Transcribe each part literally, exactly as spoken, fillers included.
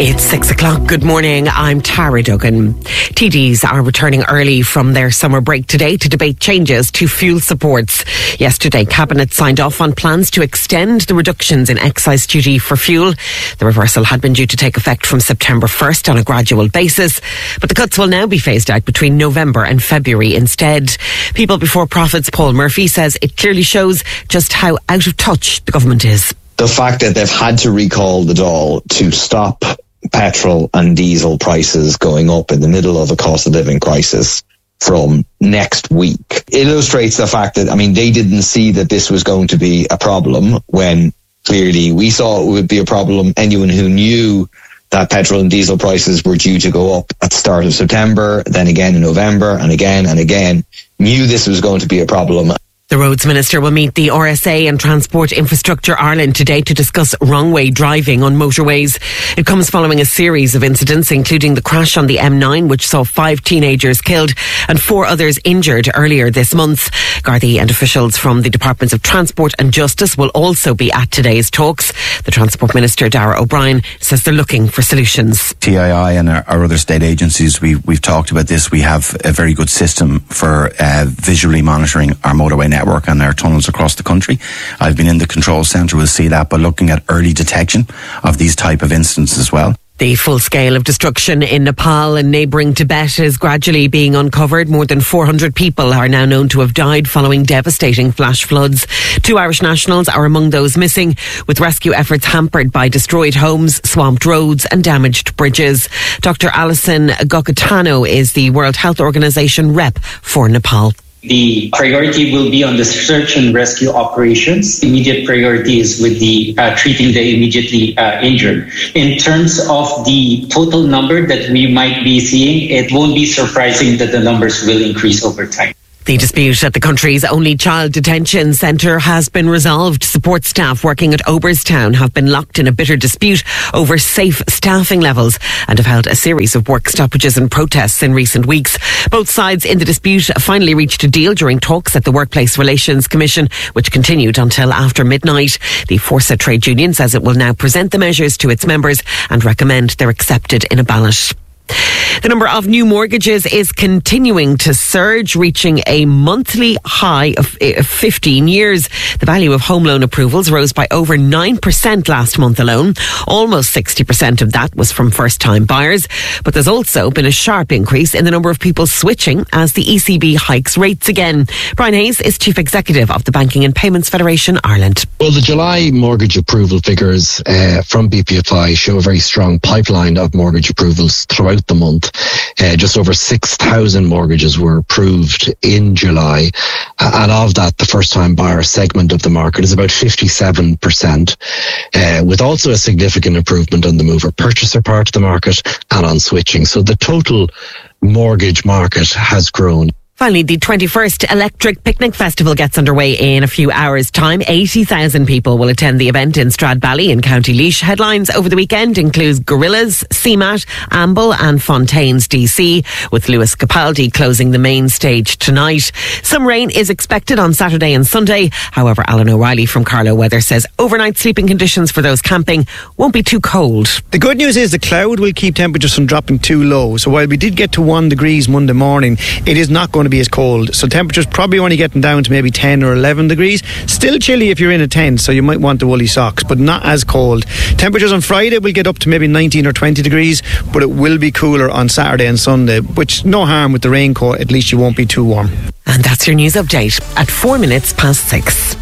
It's six o'clock. Good morning. I'm Tara Duggan. T Ds are returning early from their summer break today to debate changes to fuel supports. Yesterday, Cabinet signed off on plans to extend the reductions in excise duty for fuel. The reversal had been due to take effect from September first on a gradual basis, but the cuts will now be phased out between November and February instead. People Before Profits Paul Murphy says it clearly shows just how out of touch the government is. The fact that they've had to recall the Dáil to stop petrol and diesel prices going up in the middle of a cost of living crisis from next week illustrates the fact that, I mean, they didn't see that this was going to be a problem when clearly we saw it would be a problem. Anyone who knew that petrol and diesel prices were due to go up at the start of September, then again in November, and again and again, knew this was going to be a problem. The Roads Minister will meet the R S A and Transport Infrastructure Ireland today to discuss wrong-way driving on motorways. It comes following a series of incidents, including the crash on the M nine, which saw five teenagers killed and four others injured earlier this month. Gardaí and officials from the Departments of Transport and Justice will also be at today's talks. The Transport Minister, Darragh O'Brien, says they're looking for solutions. T I I and our, our other state agencies, we, we've talked about this. We have a very good system for uh, visually monitoring our motorway network. Work on our tunnels across the country. I've been in the control centre, we'll see that, but looking at early detection of these type of incidents as well. The full scale of destruction in Nepal and neighbouring Tibet is gradually being uncovered. More than four hundred people are now known to have died following devastating flash floods. Two Irish nationals are among those missing, with rescue efforts hampered by destroyed homes, swamped roads and damaged bridges. Doctor Alison Gokatano is the World Health Organization rep for Nepal. The priority will be on the search and rescue operations. Immediate priority is with the uh, treating the immediately uh, injured. In terms of the total number that we might be seeing, it won't be surprising that the numbers will increase over time. The dispute at the country's only child detention centre has been resolved. Support staff working at Oberstown have been locked in a bitter dispute over safe staffing levels and have held a series of work stoppages and protests in recent weeks. Both sides in the dispute finally reached a deal during talks at the Workplace Relations Commission, which continued until after midnight. The Forsa trade union says it will now present the measures to its members and recommend they're accepted in a ballot. The number of new mortgages is continuing to surge, reaching a monthly high of fifteen years. The value of home loan approvals rose by over nine percent last month alone. Almost sixty percent of that was from first-time buyers. But there's also been a sharp increase in the number of people switching as the E C B hikes rates again. Brian Hayes is Chief Executive of the Banking and Payments Federation Ireland. Well, the July mortgage approval figures uh, from B P F I show a very strong pipeline of mortgage approvals throughout the month. Uh, just over six thousand mortgages were approved in July. Uh, and of that, the first-time buyer segment of the market is about fifty-seven percent, uh, with also a significant improvement on the mover-purchaser part of the market and on switching. So the total mortgage market has grown. Finally, the twenty-first Electric Picnic Festival gets underway in a few hours' time. eighty thousand people will attend the event in Stradbally in County Laois. Headlines over the weekend include Gorillas, C M A T, Amble and Fontaines D C, with Lewis Capaldi closing the main stage tonight. Some rain is expected on Saturday and Sunday. However, Alan O'Reilly from Carlow Weather says overnight sleeping conditions for those camping won't be too cold. The good news is the cloud will keep temperatures from dropping too low. So while we did get to one degrees Monday morning, it is not going to be as cold. So temperatures probably only getting down to maybe ten or eleven degrees. Still chilly if you're in a tent, so you might want the woolly socks, but not as cold. Temperatures on Friday will get up to maybe nineteen or twenty degrees, but it will be cooler on Saturday and Sunday, which no harm with the raincoat. At least you won't be too warm. And that's your news update at four minutes past six.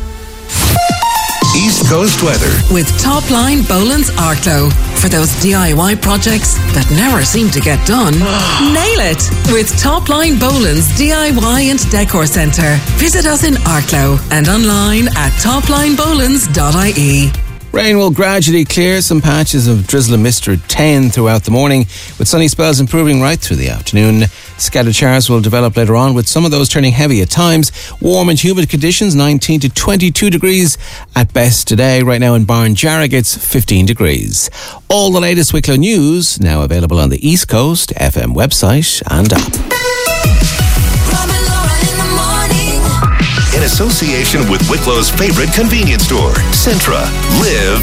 East Coast weather with Topline Boland's Arklow. For those D I Y projects that never seem to get done, nail it with Topline Boland's D I Y and Decor Centre. Visit us in Arklow and online at topline bolands dot I E. Rain will gradually clear, some patches of drizzle and mist retain throughout the morning, with sunny spells improving right through the afternoon. Scattered showers will develop later on, with some of those turning heavy at times. Warm and humid conditions, nineteen to twenty-two degrees at best today. Right now in Barnjarratt, it's fifteen degrees. All the latest Wicklow news now available on the East Coast F M website and app. In association with Wicklow's favorite convenience store, Centra. Live